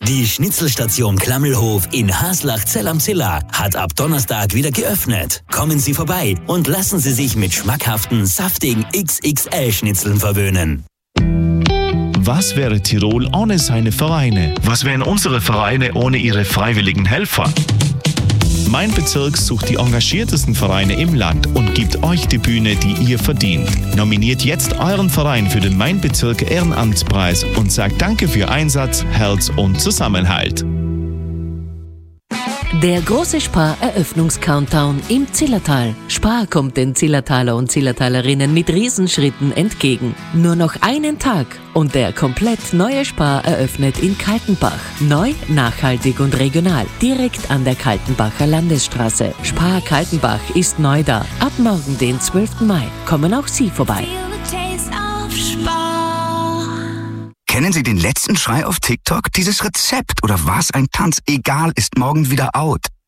Die Schnitzelstation Klammelhof in Haslach-Zell am Ziller hat ab Donnerstag wieder geöffnet. Kommen Sie vorbei und lassen Sie sich mit schmackhaften, saftigen XXL-Schnitzeln verwöhnen. Was wäre Tirol ohne seine Vereine? Was wären unsere Vereine ohne ihre freiwilligen Helfer? Mein Bezirk sucht die engagiertesten Vereine im Land und gibt euch die Bühne, die ihr verdient. Nominiert jetzt euren Verein für den Mein Bezirk Ehrenamtspreis und sagt Danke für Einsatz, Herz und Zusammenhalt. Der große Spar-Eröffnungs-Countdown im Zillertal. Spar kommt den Zillertaler und Zillertalerinnen mit Riesenschritten entgegen. Nur noch einen Tag und der komplett neue Spar eröffnet in Kaltenbach. Neu, nachhaltig und regional. Direkt an der Kaltenbacher Landesstraße. Spar Kaltenbach ist neu da. Ab morgen, den 12. Mai, kommen auch Sie vorbei. Kennen Sie den letzten Schrei auf TikTok? Dieses Rezept oder was ein Tanz? Egal, ist morgen wieder out.